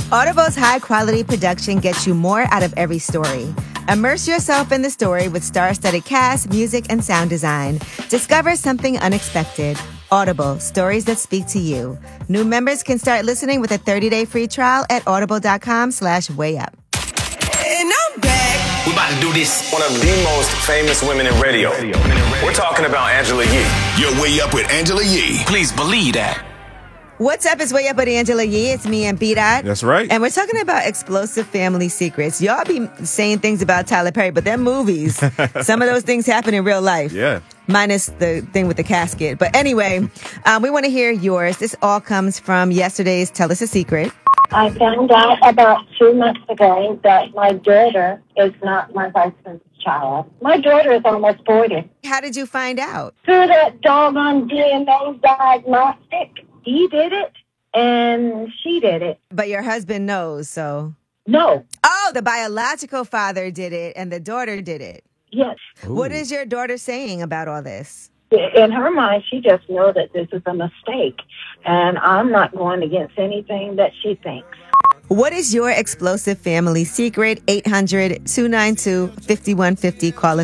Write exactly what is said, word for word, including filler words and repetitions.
Audible's high-quality production gets you more out of every story. Immerse yourself in the story with star-studded cast, music, and sound design. Discover something unexpected. Audible, stories that speak to you. New members can start listening with a thirty-day free trial at audible.com slash way up. And I'm back. We're about to do this. One of the most famous women in radio. We're talking about Angela Yee. You're Way Up with Angela Yee. Please believe that. What's up? It's Way Up with Angela Yee. It's me and B-Dot. That's right. And we're talking about explosive family secrets. Y'all be saying things about Tyler Perry, but they're movies. Some of those things happen in real life. Yeah. Minus the thing with the casket. But anyway, um, we want to hear yours. This all comes from yesterday's Tell Us a Secret. I found out about two months ago that my daughter is not my husband's child. My daughter is almost forty. How did you find out? Through that doggone D N A diagnostic. He did it, and she did it. But your husband knows, so... No. Oh, the biological father did it, and the daughter did it. Yes. Ooh. What is your daughter saying about all this? In her mind, she just knows that this is a mistake, and I'm not going against anything that she thinks. What is your explosive family secret? eight hundred, two nine two, five one five zero. Call us.